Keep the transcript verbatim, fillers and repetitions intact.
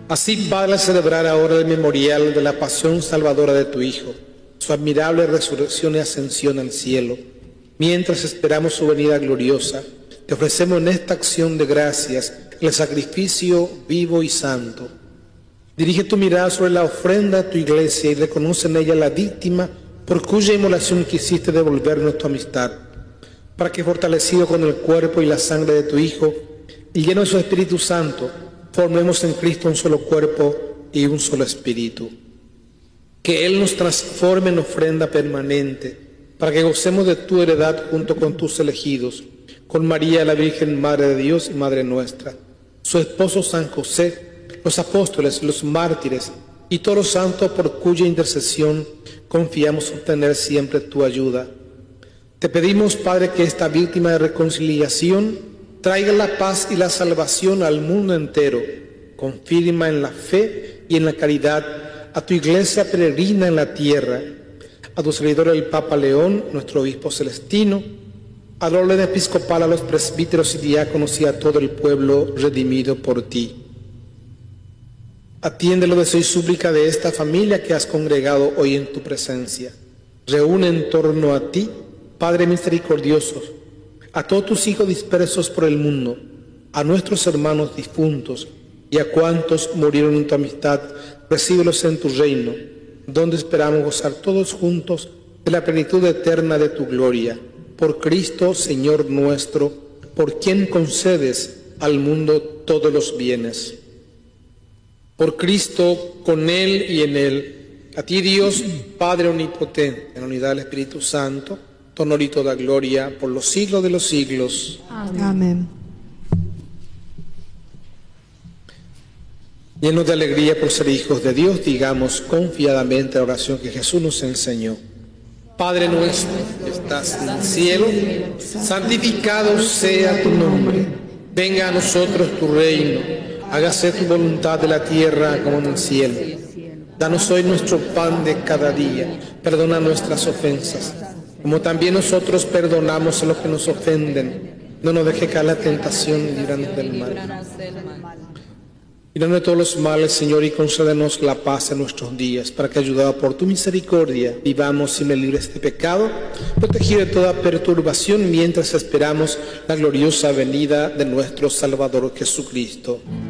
Así, Padre, al celebrar ahora el memorial de la pasión salvadora de tu Hijo, su admirable resurrección y ascensión al cielo, mientras esperamos su venida gloriosa, te ofrecemos en esta acción de gracias el sacrificio vivo y santo. Dirige tu mirada sobre la ofrenda de tu iglesia y reconoce en ella la víctima por cuya inmolación quisiste devolvernos tu amistad, para que, fortalecido con el cuerpo y la sangre de tu Hijo y lleno de su Espíritu Santo, formemos en Cristo un solo cuerpo y un solo espíritu. Que Él nos transforme en ofrenda permanente, para que gocemos de tu heredad junto con tus elegidos, con María la Virgen, Madre de Dios y Madre nuestra, su esposo San José, los apóstoles, los mártires y todos los santos por cuya intercesión confiamos obtener siempre tu ayuda. Te pedimos, Padre, que esta víctima de reconciliación traiga la paz y la salvación al mundo entero. Confirma en la fe y en la caridad a tu iglesia peregrina en la tierra, a tu servidor el Papa León, nuestro obispo celestino, al orden episcopal, a los presbíteros y diáconos y a todo el pueblo redimido por ti. Atiende los deseos y súplica de esta familia que has congregado hoy en tu presencia. Reúne en torno a ti, Padre misericordioso, a todos tus hijos dispersos por el mundo, a nuestros hermanos difuntos y a cuantos murieron en tu amistad, recíbelos en tu reino, donde esperamos gozar todos juntos de la plenitud eterna de tu gloria. Por Cristo, Señor nuestro, por quien concedes al mundo todos los bienes. Por Cristo, con Él y en Él, a ti Dios, Padre omnipotente, en la unidad del Espíritu Santo, tu honor y toda gloria, por los siglos de los siglos. Amén. Amén. Llenos de alegría por ser hijos de Dios, digamos confiadamente la oración que Jesús nos enseñó. Padre nuestro, que estás en el cielo, santificado sea tu nombre. Venga a nosotros tu reino. Hágase tu voluntad de la tierra como en el cielo. Danos hoy nuestro pan de cada día. Perdona nuestras ofensas, como también nosotros perdonamos a los que nos ofenden. No nos deje caer la tentación y líbranos del mal. Líbranos de todos los males, Señor, y concédenos la paz en nuestros días, para que, ayudados por tu misericordia, vivamos sin el libres de pecado, protegidos de toda perturbación, mientras esperamos la gloriosa venida de nuestro Salvador Jesucristo.